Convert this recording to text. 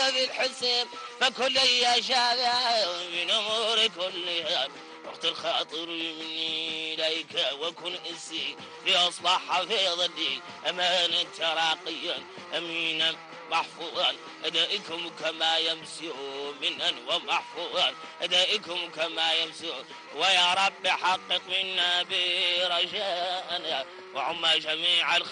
في الحسين فكل يشاء من أمور كلها وقت الخاطر مني إليك وكن إنسي لأصبح حفيظ لي أمانا تراقيا أمينا محفوظا أدائكم كما يمسي منا ومحفوظا أدائكم كما يمسي ويا رب حقق منا برجاءنا وعم جميع